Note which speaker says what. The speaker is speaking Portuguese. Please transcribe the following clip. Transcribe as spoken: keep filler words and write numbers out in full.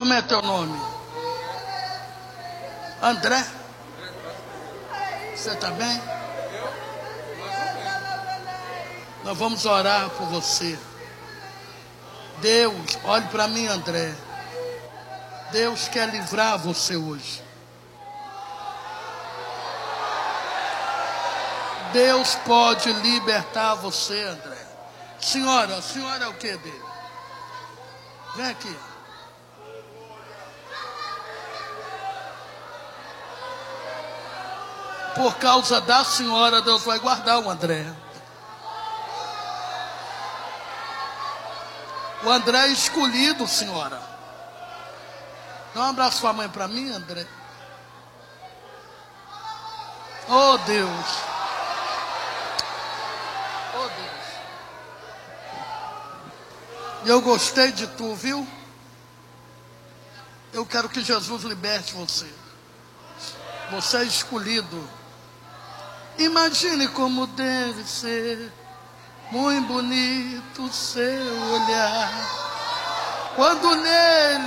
Speaker 1: Como é teu nome? André? Você está bem? Nós vamos orar por você. Deus, olhe para mim, André. Deus quer livrar você hoje. Deus pode libertar você, André. Senhora, a senhora é o que dele? Vem aqui. Por causa da senhora, Deus vai guardar o André. O André é escolhido, senhora. Dá um abraço sua mãe para mim, André. Oh, Deus. Oh, Deus. E eu gostei de tu, viu? Eu quero que Jesus liberte você. Você é escolhido. Imagine como deve ser muito bonito seu olhar quando nele